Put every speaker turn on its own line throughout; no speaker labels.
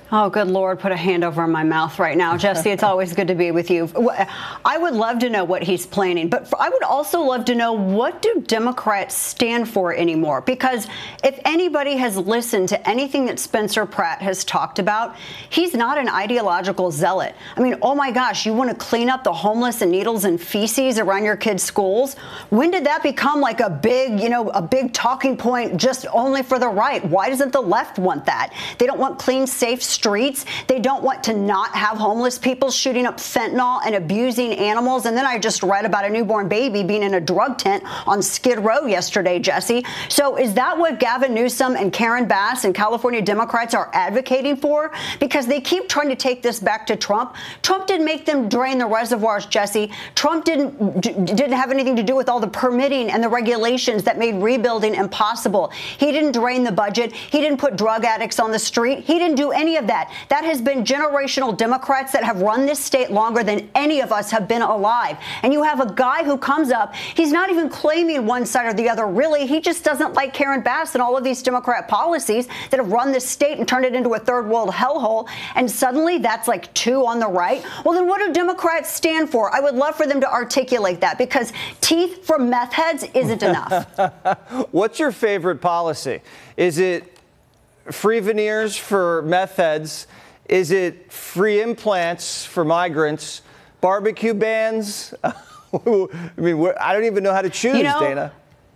Oh, good Lord, put a hand over my mouth right now. Jesse, it's always good to be with you. I would love to know what he's planning, but I would also love to know, what do Democrats stand for anymore? Because if anybody has listened to anything that Spencer Pratt has talked about, he's not an ideological zealot. I mean, oh my gosh, you want to clean up the homeless and needles and feces around your kids' schools? When did that become like a big talking point just only for the right? Why doesn't the left want that? They don't want clean, safe streets. They don't want to not have homeless people shooting up fentanyl and abusing animals. And then I just read about a newborn baby being in a drug tent on Skid Row yesterday, Jesse. So is that what Gavin Newsom and Karen Bass and California Democrats are advocating for? Because they keep trying to take this back to Trump. Trump didn't make them drain the reservoirs, Jesse. Trump didn't have anything to do with all the permitting and the regulations that made rebuilding impossible. He didn't drain the budget. He didn't put drug addicts on the street. He didn't do any of that. That has been generational Democrats that have run this state longer than any of us have been alive. And you have a guy who comes up, he's not even claiming one side or the other, really. He just doesn't like Karen Bass and all of these Democrat policies that have run this state and turned it into a third world hellhole. And suddenly that's like two on the right. Well, then what do Democrats stand for? I would love for them to articulate that, because teeth from meth heads isn't enough.
What's your favorite policy? Is it free veneers for meth heads? Is it free implants for migrants? Barbecue bans? I mean, I don't even know how to choose, Dana.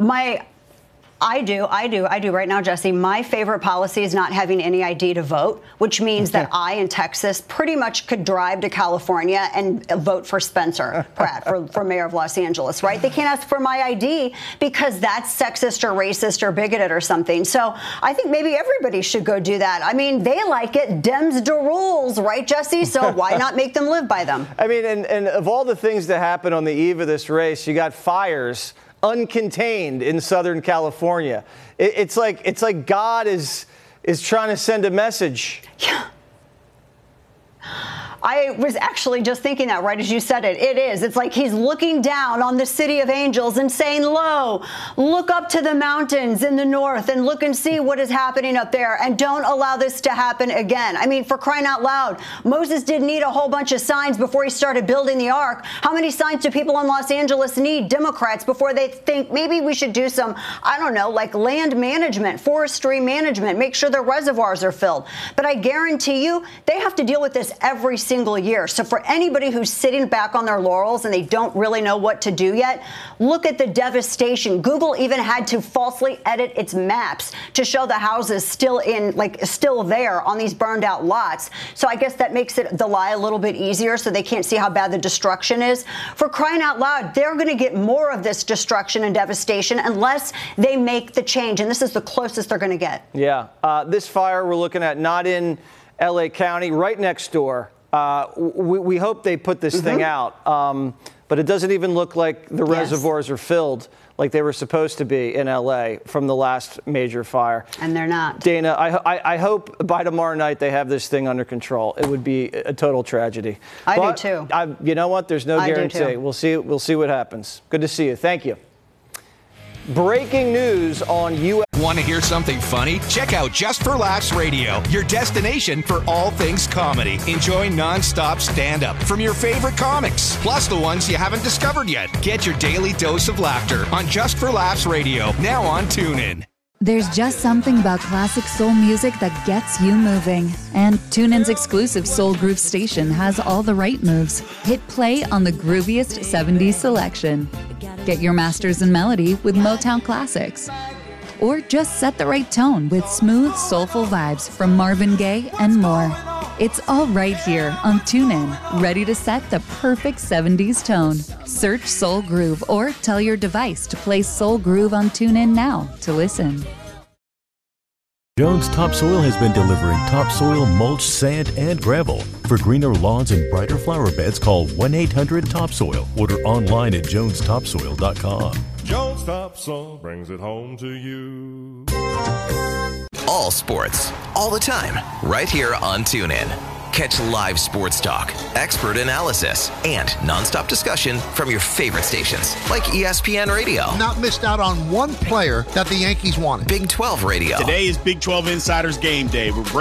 I do right now, Jesse. My favorite policy is not having any ID to vote, which means that I, in Texas, pretty much could drive to California and vote for Spencer Pratt for mayor of Los Angeles, right? They can't ask for my ID because that's sexist or racist or bigoted or something. So I think maybe everybody should go do that. I mean, they like it. Dems do rules, right, Jesse? So why not make them live by them? I mean, and of all the things that happen on the eve of this race, you got fires uncontained in Southern California. It's like God is trying to send a message.
Yeah. I was actually just thinking that right as you said it. It is. It's like he's looking down on the city of angels and saying, lo, look up to the mountains in the north and look and see what is happening up there, and don't allow this to happen again. I mean, for crying out loud, Moses didn't need a whole bunch of signs before he started building the ark. How many signs do people in Los Angeles need, Democrats, before they think maybe we should do some, I don't know, like land management, forestry management, make sure their reservoirs are filled? But I guarantee you, they have to deal with this every single year. So for anybody who's sitting back on their laurels and they don't really know what to do yet, look at the devastation. Google even had to falsely edit its maps to show the houses still there on these burned out lots. So I guess that makes the lie a little bit easier, so they can't see how bad the destruction is. For crying out loud, they're going to get more of this destruction and devastation unless they make the change. And this is the closest they're going to get.
Yeah. This fire we're looking at, not in L.A. County, right next door. We hope they put this thing out, but it doesn't even look like the reservoirs are filled like they were supposed to be in L.A. from the last major fire.
And they're not.
Dana, I hope by tomorrow night they have this thing under control. It would be a total tragedy.
I do too.
You know what? There's no guarantee. We'll see what happens. Good to see you. Thank you. Breaking news on U.S.
Want to hear something funny? Check out Just for Laughs Radio, your destination for all things comedy. Enjoy non-stop stand-up from your favorite comics, plus the ones you haven't discovered yet. Get your daily dose of laughter on Just for Laughs Radio, now on TuneIn.
There's just something about classic soul music that gets you moving. And TuneIn's exclusive Soul Groove station has all the right moves. Hit play on the grooviest 70s selection. Get your masters in melody with Motown classics. Or just set the right tone with smooth, soulful vibes from Marvin Gaye and more. It's all right here on TuneIn, ready to set the perfect 70s tone. Search Soul Groove or tell your device to play Soul Groove on TuneIn now to listen.
Jones Topsoil has been delivering topsoil, mulch, sand, and gravel. For greener lawns and brighter flower beds, call 1-800-TOPSOIL. Order online at jonestopsoil.com.
Jones Topsoil brings it home to you.
All sports, all the time, right here on TuneIn. Catch live sports talk, expert analysis, and nonstop discussion from your favorite stations, like ESPN Radio.
Not missed out on one player that the Yankees wanted.
Big 12 Radio.
Today is Big 12 Insiders Game Day. We're